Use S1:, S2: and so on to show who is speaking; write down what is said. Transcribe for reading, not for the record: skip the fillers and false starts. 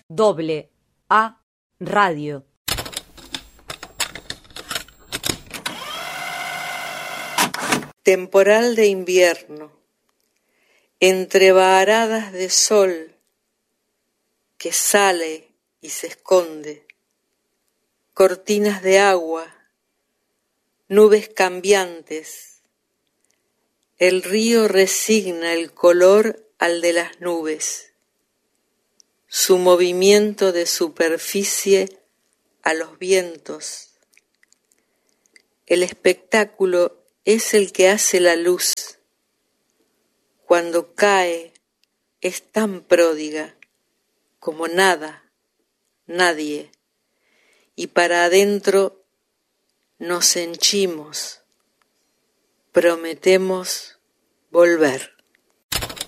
S1: AA Radio.
S2: Temporal de invierno, entre varadas de sol que sale y se esconde, cortinas de agua, nubes cambiantes, el río resigna el color al de las nubes, su movimiento de superficie a los vientos. El espectáculo es el que hace la luz. Cuando cae es tan pródiga como nada, nadie, y para adentro nos henchimos, prometemos volver.